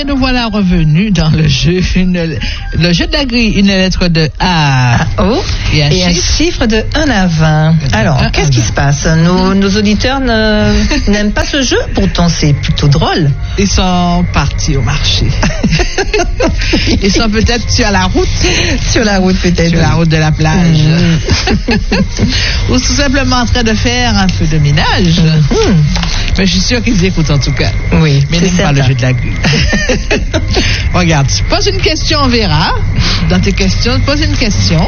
bien, nous voilà revenus dans le jeu. Le jeu de la grille, une lettre de A à O et un chiffre de 1 à 20. Alors, qu'est-ce qui se passe? Nos auditeurs n'aiment pas ce jeu, pourtant c'est plutôt drôle. Ils sont partis au marché. Ils sont peut-être sur la route. Sur la route peut-être. Sur la route de la plage. Ou tout simplement en train de faire un peu de ménage. Mais je suis sûr qu'ils écoutent en tout cas. Oui, mais n'aiment pas le jeu de la grille. Regarde, pose une question, on verra. Dans tes questions, pose une question.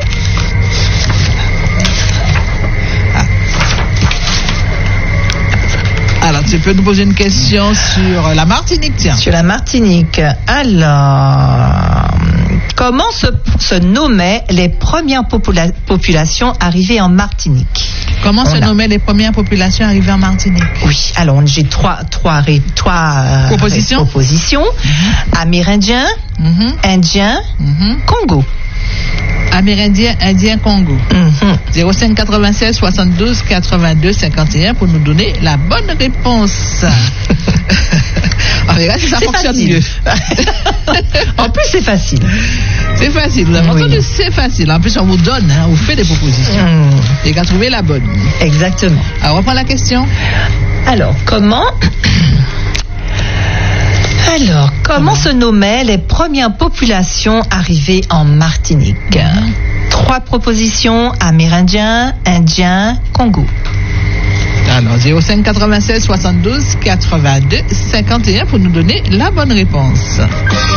Alors, tu peux nous poser une question sur la Martinique, tiens. Sur la Martinique. Alors, comment se nommaient les premières populations arrivées en Martinique? Comment se nommaient les premières populations arrivées en Martinique? Oui, alors j'ai trois propositions. Amérindiens, Indiens, Congo. Amérindien, Indien, Congo. 05 96 72 82 51 pour nous donner la bonne réponse. On verra si ça fonctionne mieux. En plus, c'est facile. C'est facile. Vous avez entendu, c'est facile. En plus, on vous donne, on vous fait des propositions. Et qu'à trouver la bonne. Exactement. Alors, on reprend la question. Alors, comment se nommaient les premières populations arrivées en Martinique? 3 propositions: Amérindiens, Indiens, Congo. Alors, 05 96 72 82 51 pour nous donner la bonne réponse.